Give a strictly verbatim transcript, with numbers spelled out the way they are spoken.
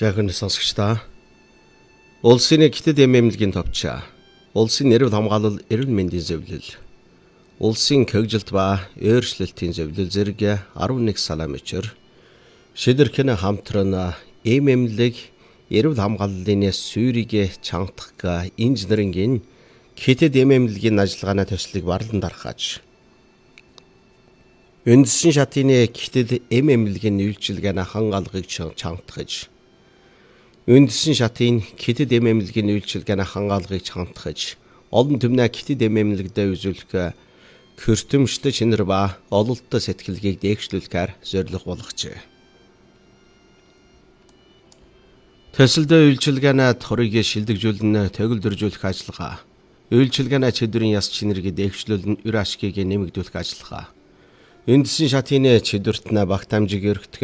Жаахан сонсогчдаа улсын гитэд эмэмлэгийн товчоо улсын нэрв хамгаалал эрүүл мэндийн зөвлөл улсын хөгжилт ба өөрчлөлтийн зөвлөл зэрэг арван нэг салаа мөчөр шидэрхэн хамтран эмэмлэг эрүүл хамгааллын сүүрийг чангатах инженерингийн гитэд эмэмлэгийн ажиллагааны төслийг барлан дарахаж үндсэн шатын гитэд эмэмлэгийн үйлчилгээний хангаалгыг чангатгаж үндсэн шатын гитэд эмэмлэгийн үйлчилгээний хангаалгыг чангатгаж олон түмний гитэд эмэмлэгдээ үзүүлэх хөртөмжтэй чинэр ба ололттой сэтгэлгээг дээгшлүүлэхээр зорилго болгожээ. Төсөлдөө үйлчилгээний турыг шилдэгжүүлэн төгөлдржүүлэх ажиллагаа, үйлчилгээний чидрийн яс чинэрийг дээгшлүүлэн үр ашгийг нэмэгдүүлэх ажиллагаа, үндсэн шатын чидвэрт багт хамжиг өргөтгөх